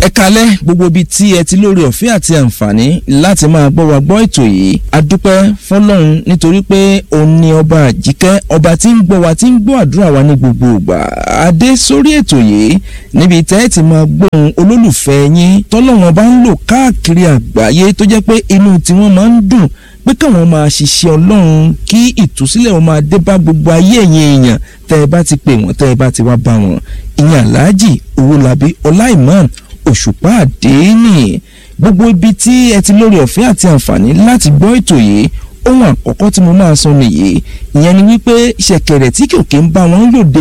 ẹ kalẹ́ gbogbo ibi tí ẹ ti lórí ọ̀fẹ́ àti àǹfààní láti máa gbọ́ wa gbọ́ ètò yìí a dúpẹ́ fọlọ́run nítorí pé òun ni ọba àjíkẹ́ ọba tí ń gbọ́ wa tí ń gbọ́ àdúrà wa ní gbogbo ìgbà adé sórí ètò yìí níbi tẹ́ ẹ ti máa gbóhùn olólùfẹ́ yín tọ́lọ́run ọba ń lò káàkiri àgbáyé tó jẹ́ pé inú tiwọn máa ń dùn pé káwọn máa ṣiṣẹ́ ọlọ́run kí ìtúsílẹ̀ wọn máa dé bá gbogbo ayé ẹ̀yin èèyàn tẹ́ ẹ bá ti pè wọ́n tẹ́ ẹ bá ti wá bá wọn ìyẹn Alhaji Owólabí Ọláìmọ̀ Òṣùpá Àdénì gbogbo ibi tí ẹ ti lórí ọ̀fẹ́ àti àǹfààní láti gbọ́ ètò yìí ohun àkọ́kọ́ tí mo máa sọ nìyí ìyẹn ni wípé ṣẹ̀kẹ̀rẹ̀ tí kòkè ń bá wọn lòde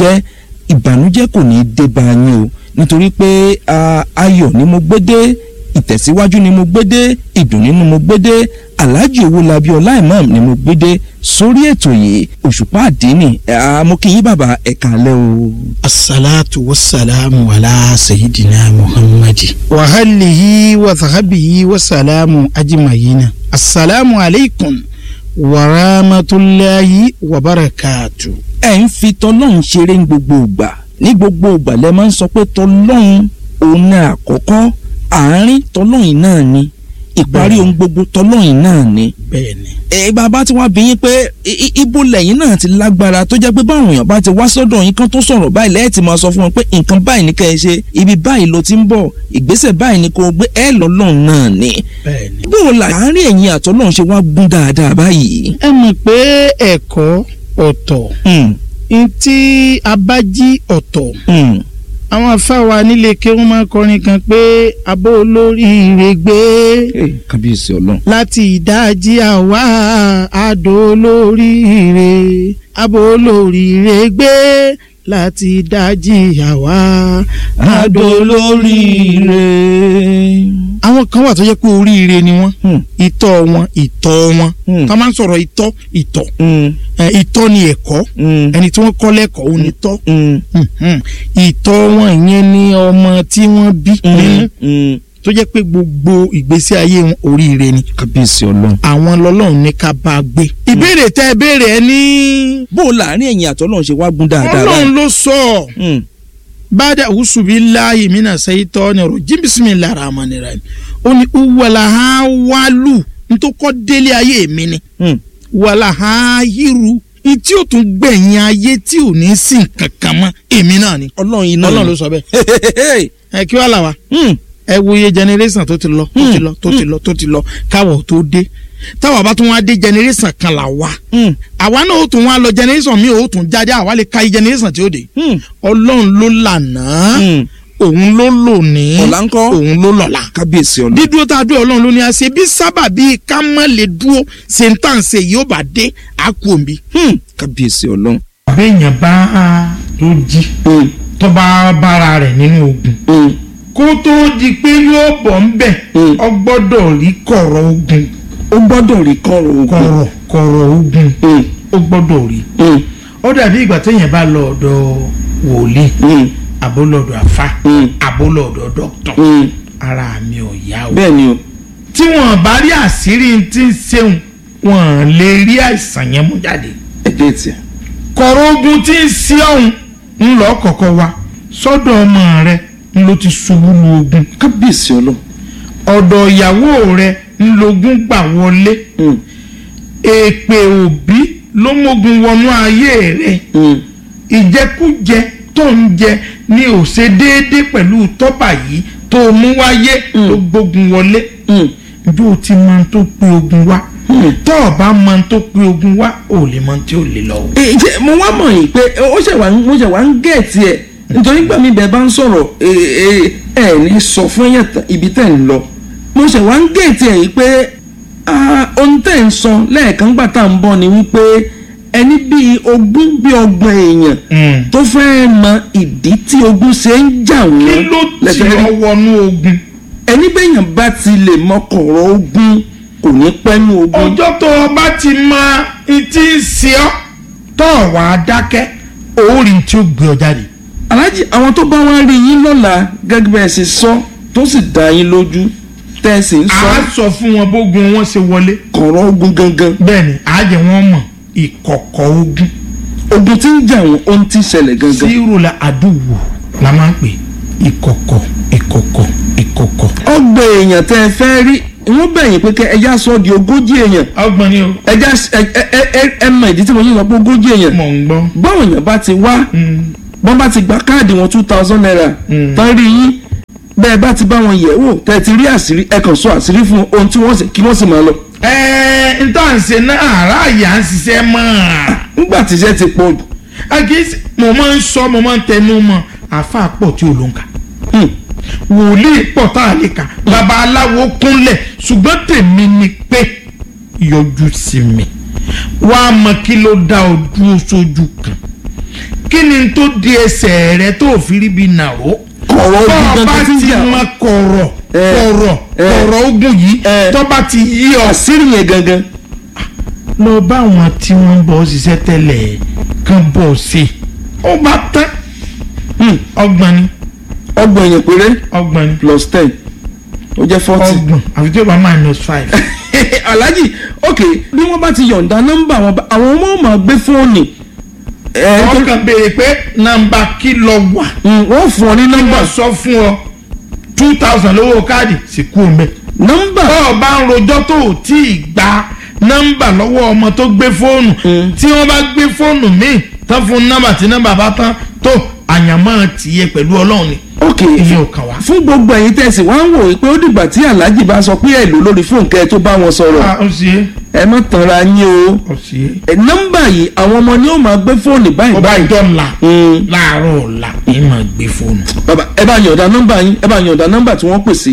ìbànújẹ́ kò ní í dé bá yín o nítorí pé ayọ̀ ni mo gbé dé ìtẹ̀síwájú ni mo gbé dé ìdùnnú ni mo gbé dé Alhaji Owólabí Ọláìmọ̀ ni mo gbé dé sórí ètò yìí Òṣùpá Àdénì mo kí yín bàbá ẹ káalẹ́ o. Assalatu wassalamu ala sayyidina Muhammadi wa alihi wa sahbihi wa salamu ajma'ina. Assalamu alaikum wa rahmatullahi wa barakatuh. ẹ ń fi tọlọ́run ṣeré ní gbogbo ìgbà lẹ máa ń sọ pé tọlọ́run òun ní àkọ́kọ́ àárín tọlọ́run náà ni ìparí ohun gbogbo tọlọ́run náà ni. bẹ́ẹ̀ni. bàbá tí wọ́n bí yín pé ibo lẹ́yìn náà ti lágbára tó jẹ́ pé báwọn èèyàn bá ti wá sọ́dọ̀ yín kan tó sọ̀rọ̀ báyìí lẹ́yìn tí máa sọ fún wọn pé nǹkan báyìí ní kẹ́ ẹ ṣe ibi báyìí ló ti ń bọ̀ ìgbésẹ̀ báyìí ni kò gbé ẹ lọ́lọ́run náà ni. bẹ́ẹ̀ni. bó o là àárín ẹ̀yin àtọ́lọ́run ṣe wá gún dáadáa báyìí. ẹ mọ̀ pé ẹ̀kọ́ ọ̀tọ̀ ntí abájí ọ̀tọ̀ àwọn afáwa nílé ké wọn máa kọrin kan pé abó olóríire gbé kábíyèsí Ọlọ́run láti ìdájí àwa àdó olóríire abó olóríire gbé láti ìdájí àwa àdó olóríire. àwọn kan wà tó jẹ́ pé oríire ni wọ́n ìtọ́ wọn tá máa ń sọ̀rọ̀ ìtọ́ ni ẹ̀kọ́ ẹni tí wọ́n kọ́ lẹ́kọ̀ọ́ òun ni tọ́ ìtọ́ wọn ìyẹn ni ọmọ tí wọ́n bí nínú tó jẹ́ pé gbogbo ìgbésí ayé wọn oríire ni. kábíyèsí Ọlọ́run. àwọn lọ́lọ́run ní ká bá a gbé. ìbéèrè tẹ́ ẹ béèrè ẹ ní. bó o láàrin ẹ̀yin àtọ́lọ́run ṣe wá gún dáadáa. Ọlọ́run ló sọ bada a'udhu billahi minash shaitani rajim bismillahir rahmanir rahim ó ní wàlàhà wàlù ntòkọ́ délé ayé mi ni wàlàhà yíru tí ó tún gbẹ̀yìn ayé tí ò ní sìn kankan mọ́ èmi náà ni. Ọlọ́run ló sọ bẹ́ẹ̀. ẹ kí wàá là wá ẹ wo iye generation tó ti lọ káwọ̀ tó dé táwa bá tún wá dé generation kan là wá àwa náà ó tún wá lọ generation mi ó tún jáde àwa lè ka generation tí ó dé Ọlọ́run ló lànà òun ló lò ní òun ló lọ́la kábíyèsí Ọlọ́run dídúró tá a dúró Ọlọ́run ló ní a ṣe bí sábà bíi ká má lè dúró ṣèǹtàǹṣe yóò bá dé àkùnbí kábíyèsí Ọlọ́run. béèyàn bá tó jí tó bá bára rẹ̀ nínú ogun kó tó di pé yóò bọ̀ ń bẹ̀ ọ gbọ́dọ̀ rí kọ̀rọ̀ ogun. ó gbọ́dọ̀ rí kọ̀rọ̀ ogun. kọ̀rọ̀ ogun ó gbọ́dọ̀ rí. ó dàbí ìgbà téèyàn bá lọ ọ̀dọ̀ wòlíì àbólọ̀dọ̀ àfá àbólọ̀dọ̀ dọ́kítọ̀ ara mi ò yá o. bẹ́ẹ̀ni o. tí wọ́n bá rí àṣírí tí ń ṣeun wọ́n lè rí àìsàn yẹn mú jáde. ẹ̀dẹ́ tiẹ̀. kọ̀rọ̀ ogun tí ń ṣe ọ̀hún ń lọ kọ̀kọ̀ wa sọ́dọ̀ ọmọ rẹ̀ ló ti ṣubú lu ogun. kábíyèsí Ọlọ́run. ọ̀dọ̀ ìyàwó rẹ̀ ńlọgún gbà wọlé. èpè òbí ló mógun wọnú ayé rẹ̀. ìjẹkújẹ tó ń jẹ ní ó ṣe déédéé pẹ̀lú tọ́bà yìí tó mú wáyé ló gbógun wọlé. bí o ti mọ tó pé ogun wá tó o bá mọ tó pé ogun wá ò lè mọ tí ò lè lọ. mo wá mọ̀ yìí pé mo ṣe wá ń gẹ̀ẹ́tì ẹ̀ nítorí gbà mí bẹ́ẹ̀ bá ń sọ̀rọ̀ ní sọ fún ẹ̀yàn ibi tẹ̀ ń lọ mo ṣe wá ń gẹ̀ẹ́tì ẹ̀ yìí pé ohun tẹ̀ ń sọ lẹ́ẹ̀kan gbà tá à ń bọ̀ ni wípé ẹni bíi ogún bíi ọgbọ̀n èèyàn tó fẹ́ mọ ìdí tí ogun ṣe ń jà wọ́n. kí ló ti wọnú ogun. ẹni bẹ́yàn bá ti lè mọ kọ̀rọ̀ ogun kò ní pẹ́nu ogun. ọjọ́ tó o bá ti mọ ìtì sí ọ tó o wà á dákẹ́ òórì tí ó gbé ọ jáde. Alhaji àwọn tó bá wá rí yín lọ́la gẹ́gẹ́ bẹ́ẹ̀ ṣe sọ tó sì dá yín lójú tẹ́ ẹ sì ń sọ. a sọ fún wọn bógun wọn ṣe wọlé. kọ̀rọ̀ ogun gangan. bẹ́ẹ̀ni àjẹ wọn mọ̀ ìkọ̀kọ̀ ogun. ogun tí ń jà wọn ohun tí ń ṣẹlẹ̀ gangan. sírò la àdúgbò la máa ń pè ìkọ̀kọ̀ ọgbọ̀n èèyàn tẹ́ ẹ fẹ́ rí wọ́n bẹ̀yìn pé ẹja sọ di 40 èèyàn. ọgbọ̀n ni o. ẹja ẹ mọ ìdí tí mo ṣe sọ pé 40 èèyàn. mọ̀ ń gbọ́. báwọn èèyàn bá ti wá bọ́n bá ti gba káàdì wọn 2000 naira tán rí yín bẹ́ẹ̀ bá ti bá wọn yẹ̀ wò tẹ́ ẹ ti rí àṣírí ẹ kàn sọ àṣírí fún ohun tí wọ́n sì kí wọ́n sì máa lọ. n tó ń ṣe náà aráàyè à ń ṣiṣẹ́ mọ́. nígbà tí iṣẹ́ ti pọ̀ jù. mo máa ń sọ mo máa ń tẹnu mọ́ àáfàá pọ̀ tí ò ló ń kà wòlíì pọ̀ tá a lè kà babaláwo kúnlẹ̀ ṣùgbọ́n tèmi ni pé yọjú sí mi wàá mọ kí ló dá ojú sójú kan kí ni tó di ẹsẹ̀ rẹ tó fi rí bí nàró kọ̀rọ̀ ogun bá ti mọ kọ̀rọ̀ ogun yìí tó bá ti yí ọ. àṣírí yẹn gangan. lọ bá àwọn tí wọ́n ń bọ̀ ṣiṣẹ́ tẹ́lẹ̀ kan bọ̀ ṣe ó bá tán ọgbọ̀n ni. ọgbọ̀n èèyàn péré. ọgbọ̀n ni. plus 10 ó jẹ́ 40. ọgbọ̀n àfi tí ó bá -5. alhaji ok bí wọ́n bá ti yọ̀ǹda nọ́mbà àwọn ọmọ máa gbé fóònù. wọ́n kàn béèrè pé nọ́mbà kí lọ wà. wọ́n fún ọ ní nọ́mbà. wọ́n sọ fún ọ 2000 lówó káàdì sì kú omi. nọ́mbà. bọ́ọ̀ bá ń rojọ́ tó ò tí ì gba nọ́mbà lọ́wọ́ ọmọ tó gbé fóònù tí wọ́n bá gbé fóònù míì tán fún nọ́mbà tí nọ́mbà bá tán tó àyànmọ́ tìyẹ pẹ̀lú ọlọ́run ni. ok ilé ọkàn wa. fún gbogbo ẹ̀yin tẹ̀sí wá ń wò pé ó dìgbà tí alhaji bá sọ pé ẹ̀ lò lórí fóònù kẹ́ ẹ tó bá wọn sọ̀rọ̀. ó sì é. ẹ má tanra yín o. ó sì é. nọ́mbà yìí àwọn ọmọ ni ó máa gbé fóònù báyìí. ọba ìjọla láàárọ̀ ọ̀la ẹ máa gbé fóònù. bàbá ẹ bá yọ̀ǹda nọ́mbà yín ẹ bá yọ̀ǹda nọ́mbà tí wọ́n pè sí.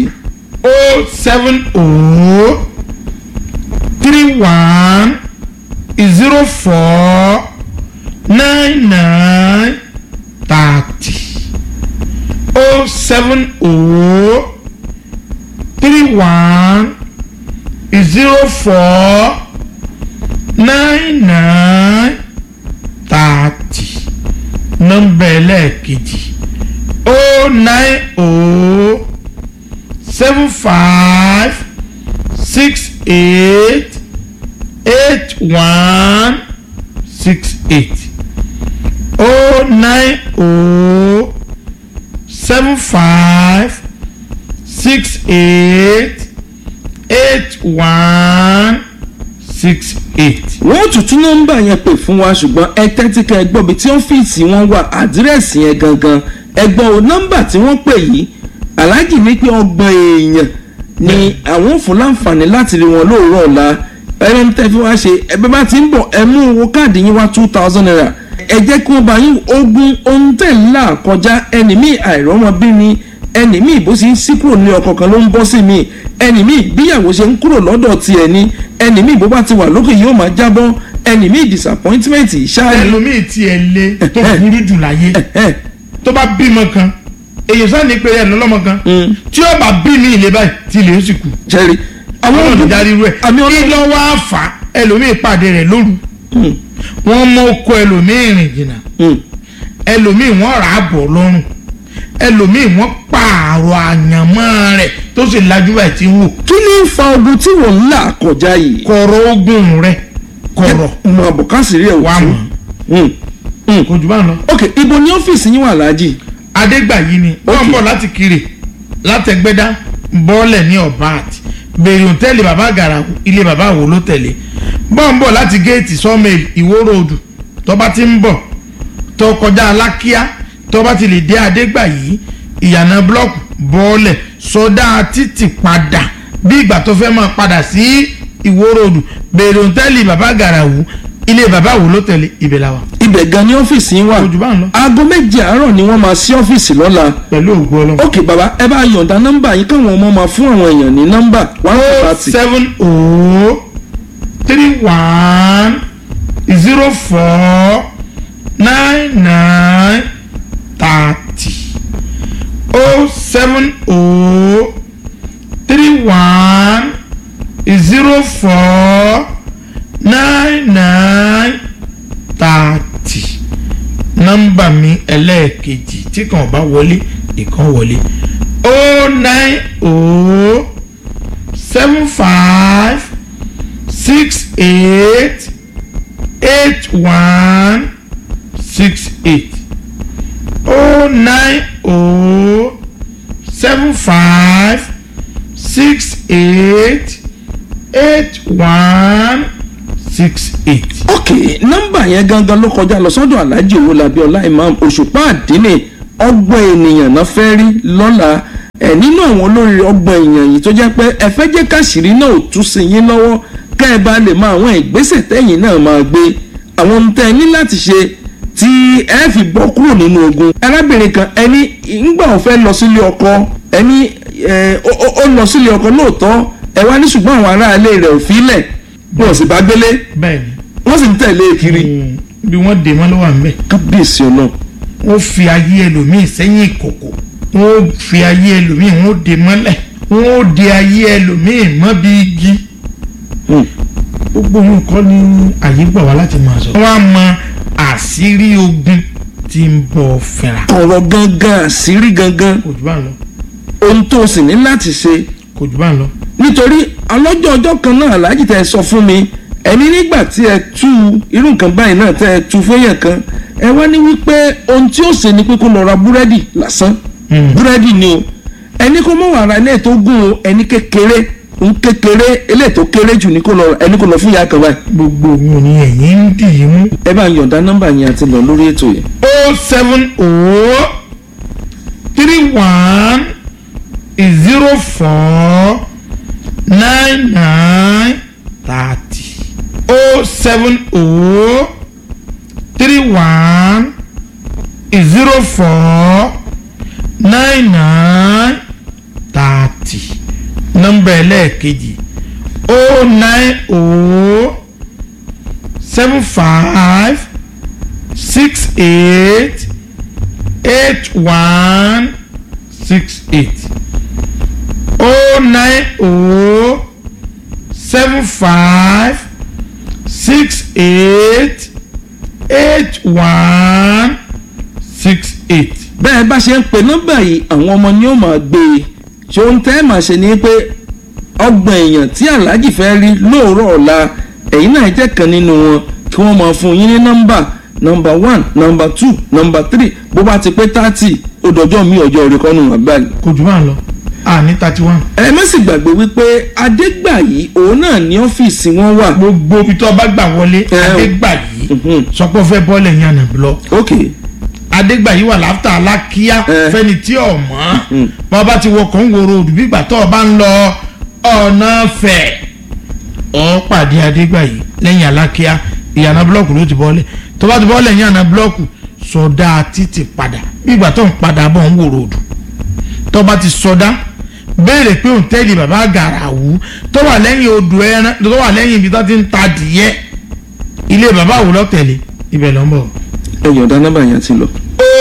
07031049930 nọ́mbà ẹlẹ́ẹ̀kejì 09075688168. wọ́n tún tún nọ́mbà yẹn pè fún wa ṣùgbọ́n ẹ tẹ́tí ká ẹ gbọ́ bí tí ọ́fíìsì wọn wà àdírẹ́sì yẹn gangan ẹ gbọ́ o nọ́mbà tí wọ́n pè yìí aláàjì ní pé ọgbọ̀n èèyàn ni àwọn fún láǹfààní láti rí wọn lóòrọ̀ ọ̀la ẹ̀rọ ń tẹ́ fi wá ṣe ẹ̀bẹ̀ bá ti ń bọ̀ ẹ mú owó káàdì yín wá 2000 naira ẹ jẹ́ kí wọ́n bá yín ogún ohun tẹ̀ ńlá kọjá ẹni míì àìrọ́mọbí ni ẹni míì bó ṣe ń sí kúrò ní ọkọ̀ kan ló ń bọ́ sí mi ẹni míì bíyàwó ṣe ń kúrò lọ́dọ̀ tiẹ̀ ni ẹni míì bó bá ti wà lókè yóò máa jábọ́ ẹni míì disappointment ṣáà ni. ẹlòmíì tiẹ̀ lé tó burú jù láyé tó bá bímọ kan èyí sáà ní pé ẹ̀ lọ́mọ kan tí ó bá bí mi ìlé báyìí tí ilé ó sì kú. jẹ́rìí àwọn olùdarí rẹ̀ kí ló wá fà á ẹlòmíì pàdé rẹ̀ lóru wọ́n mú oko ẹlòmíì rìn jìnnà ẹlòmíì wọ́n rà á bọ̀ lọ́rùn ẹlòmíì wọ́n pààrọ̀ àyànmọ́ rẹ̀ tó sì lajú ẹ̀ tí ń wò. kí ni ń fa ogun tí wọ́n ń là kọjá yìí. kọ̀rọ̀ ogun rẹ̀ kọ̀rọ̀. mọ àbùkásìrí ẹ̀ wà mọ́ kò jù bá ń lọ. ok ibo ni ọ́fíìsì yín wà láàjì. Adégbàyí ni wọ́n ń bọ̀ láti Kiri látẹ̀gbẹ́dá bọ́ọ̀lẹ̀ ní ọ̀bá àti bèrè òtẹ́ẹ̀lì bàbá àgàrà ilé bàbá àwò ló tẹ̀lé bọ́ọ̀ ń bọ̀ láti géètì sọ́mẹ̀lì Ìwó ròdù tó bá ti ń bọ̀ tó kọjá Alákíá tó bá ti lè dé Adégbàyí ìyànà blọọkù bọ́ọ̀lẹ̀ sọdá títì padà bí ìgbà tó fẹ́ máa padà sí Ìwó ròdù bèrè òtẹ́ẹ̀lì bàbá àgàrà wù ilé bàbá àwò ló tẹ̀lé ibẹ̀ la wà. ibẹ̀ gan ni ọ́fíìsì yín wà aago 7 àárọ̀ ni wọ́n máa ṣí ọ́fíìsì lọ́la. pẹ̀lú ògbó ọlọ́run. ok baba ẹ bá yọ̀ǹda nọ́mbà yín káwọn ọmọ máa fún àwọn èèyàn ní nọ́mbà 07031049930 nọ́mbà mi ẹlẹ́ẹ̀kejì tí kan bá wọlé ìkan wọlé 09075688168 09075688168 688168. ok nọ́mbà yẹn gangan ló kọjá lọ sọ́dọ̀ Alhaji Owólabí Ọlá Imam Òṣùpá Àdínì. ọgbọ̀n ènìyàn náà fẹ́ rí lọ́la nínú àwọn olórí ọgbọ̀n èèyàn yìí tó jẹ́ pé ẹ fẹ́ jẹ́ káṣírí náà ò tú sí yín lọ́wọ́ ká ẹ bá lè mọ àwọn ìgbésẹ̀ tẹ́yìn náà máa gbé àwọn ohun tẹ́ ẹ ní láti ṣe tí ẹ fi bọ́ kúrò nínú ogun. arábìnrin kan ẹni ńgbà ó fẹ́ lọ sílé ọkọ ẹni ó lọ sílé ọkọ lóòótọ́ ẹ wá ní ṣùgbọ́n àwọn aráalé rẹ̀ ò fílẹ̀ wọn ò sì bá gbélé wọ́n sì ń tẹ̀lé kiri. bí wọ́n dè mọ́ ló wà ń bẹ̀. kábíyèsí Ọlọ́run. wọ́n fi ayé ẹlòmíì sẹ́yìn ìkòkò wọ́n fi ayé ẹlòmíì wọ́n dè mọ́lẹ̀ wọ́n dè ayé ẹlòmíì mọ́ bí igi. gbogbo nǹkan ní àyè gbà wá láti máa sọ. wọ́n á mọ àṣírí ogun tí ń bọ̀ fẹ́ra. ọ̀rọ̀ gangan àṣírí gangan. kò jù bá ń lọ. ohun tó o sì ní láti ṣe. kò jù bá ń lọ. nítorí ọlọ́jọ́ kan náà Alhaji tẹ́ ẹ sọ fún mi ẹni nígbà tí ẹ tú irú nǹkan báyìí náà tẹ́ ẹ tú fẹ́yàn kan ẹ wá ní wípé ohun tí ó ṣe ni pé kó lọ ra búrẹ́dì lásán búrẹ́dì ni o ẹni kó mọ̀ wàrà ilé tó gùn o ẹni kékeré ilé tó kéré jù ní kó lọ ẹni kó lọ fún ìyá kan báyìí. gbogbo òun ni ẹ̀yìn ń dì í mú. ẹ bá yọ̀ǹda nọ́mbà yẹn àti lọ lórí ètò yẹn. 07031049930 nọ́mbà ẹlẹ́ẹ̀kejì 09075688168. bẹ́ẹ̀ bá ṣe ń pe nọ́mbà yìí àwọn ọmọ ni ó máa gbé e ṣé ohun tẹ́ ẹ máa ṣe ni pé ọgbọ̀n èèyàn tí Alhaji fẹ́ rí lóòrọ̀ ọ̀la ẹ̀yin náà jẹ́ kan nínú wọn kí wọ́n máa fún yín ní nọ́mbà 1 nọ́mbà 2 nọ́mbà 3 bó bá ti pé 30 ó dọjọ́ mi ọjọ́ orí kọ́nù àgbàlẹ̀. kò jù máa lọ ní 31. ẹ má sì gbàgbé wípé Adégbàyí òun náà ní ọ́fíìsì wọn wà. gbogbo ibi tó bá gbà wọlé Adégbàyí sọ pé ó fẹ́ bọ́ọ̀lù ẹ̀yìn àná blọ. Adégbàyí wà láfta Alákíá fẹ́ni tí ò mọ̀ bọ́ bá ti wọkọ̀ ń wòrò òdù bígbà tó o bá ń lọ ọ̀nà fẹ̀ ọ́ pàdé Adégbàyí lẹ́yìn Alákíá ìyànà búlọ́ọ̀kù ló ti bọ́ọ̀lẹ̀ tó bá ti bọ́ọ̀lẹ̀ ìyànà búlọ́ọ̀kù sọdá títì padà bígbà tó ń padà bọ̀ ń wòrò òdù tó bá ti sọdá béèrè pé òǹtẹ́ẹ̀lì bàbá Gàràwú tó wà lẹ́yìn odò ẹran tó wà lẹ́yìn ibi tó ti ń ta adìyẹ ilé bàbá àwòlọ́ tẹ̀lé ibẹ̀ ló ń bọ̀. ẹ yọ̀ǹda nọ́mbà yẹn ti lọ.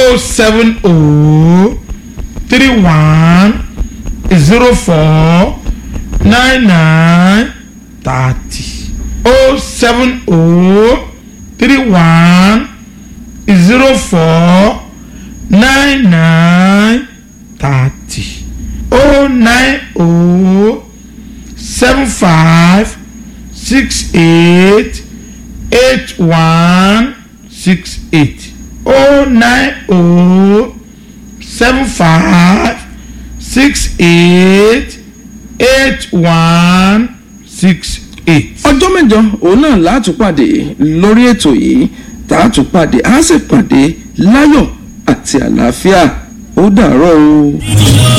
07031049930 ọjọ́ mẹ́jọ òun náà látúpàdé lórí ètò yìí tààtúpàdé á sì pàdé láyọ̀ àti àlàáfíà ó dàárọ̀ o.